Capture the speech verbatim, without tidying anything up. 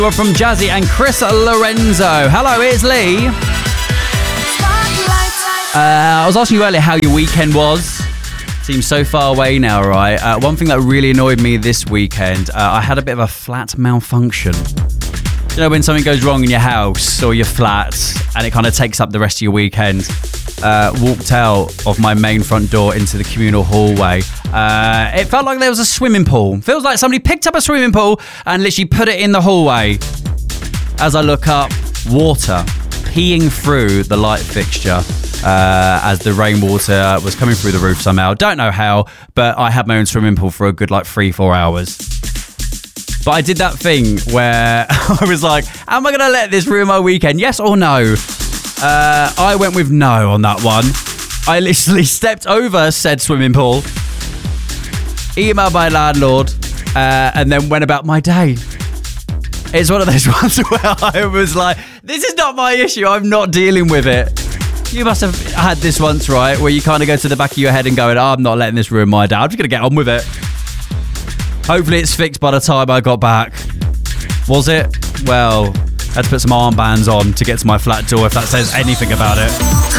We're from Jazzy and Chris Lorenzo. Hello, it's Lee. Uh, I was asking you earlier how your weekend was. Seems so far away now, right? Uh, one thing that really annoyed me this weekend, uh, I had a bit of a flat malfunction. You know, when something goes wrong in your house or your flat and it kind of takes up the rest of your weekend. Uh, walked out of my main front door into the communal hallway. Uh, it felt like there was a swimming pool. Feels like somebody picked up a swimming pool and literally put it in the hallway. As I look up, water peeing through the light fixture uh, as the rainwater was coming through the roof somehow. Don't know how, but I had my own swimming pool for a good like three, four hours. But I did that thing where I was like, am I going to let this ruin my weekend? Yes or no? Uh, I went with no on that one. I literally stepped over said swimming pool, emailed my landlord, uh, and then went about my day. It's one of those ones where I was like, this is not my issue. I'm not dealing with it. You must have had this once, right? Where you kind of go to the back of your head and go, oh, I'm not letting this ruin my day. I'm just going to get on with it. Hopefully it's fixed by the time I got back. Was it? Well, I had to put some armbands on to get to my flat door, if that says anything about it.